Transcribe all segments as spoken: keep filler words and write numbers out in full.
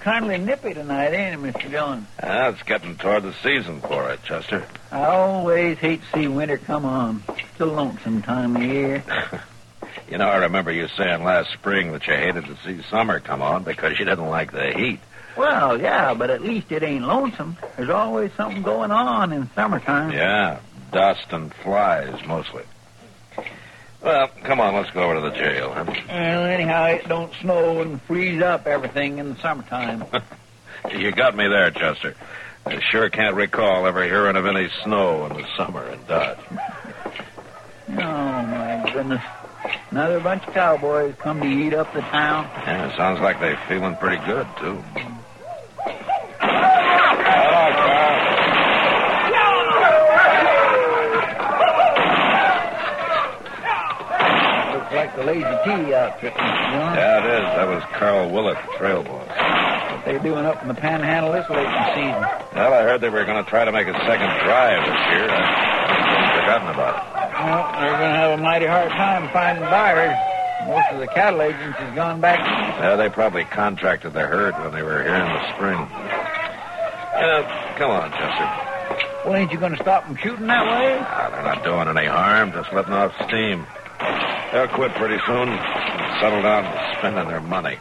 kindly nippy tonight, ain't it, Mister Dillon? Ah, it's getting toward the season for it, Chester. I always hate to see winter come on. It's a lonesome time of year. You know, I remember you saying last spring that you hated to see summer come on because you didn't like the heat. Well, yeah, but at least it ain't lonesome. There's always something going on in summertime. Yeah, dust and flies, mostly. Well, come on, let's go over to the jail. Huh? Well, anyhow, it don't snow and freeze up everything in the summertime. You got me there, Chester. I sure can't recall ever hearing of any snow in the summer in Dodge. Oh, my goodness. Another bunch of cowboys come to eat up the town. Yeah, it sounds like they're feeling pretty good, too. Looks like the Lazy T outfit, Mister Dillon. Yeah, it is. That was Carl Willett, the trail boss. What they doing up in the Panhandle this late in the season? Well, I heard they were going to try to make a second drive this year. I've forgotten about it. Well, they're going to have a mighty hard time finding buyers. Most of the cattle agents has gone back east. Yeah, they probably contracted the herd when they were here in the spring. Uh, come on, Chester. Well, ain't you going to stop them shooting that way? Ah, they're not doing any harm, just letting off steam. They'll quit pretty soon and settle down to spending their money.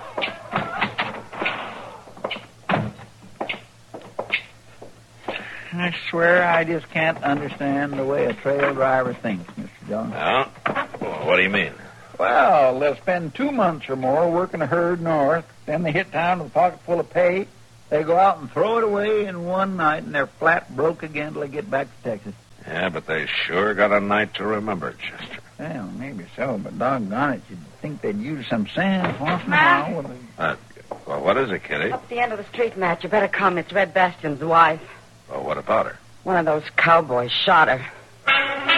I swear I just can't understand the way a trail driver thinks, Mister Dillon. No? Well, what do you mean? Well, they'll spend two months or more working a herd north. Then they hit town with a pocket full of pay. They go out and throw it away in one night, and they're flat broke again till they get back to Texas. Yeah, but they sure got a night to remember, Chester. Well, maybe so, but doggone it, you'd think they'd use some sand once in a while. When they... Uh, well, what is it, Kitty? Up at the end of the street, Matt. You better come. It's Red Bastion's wife. Well, what about her? One of those cowboys shot her.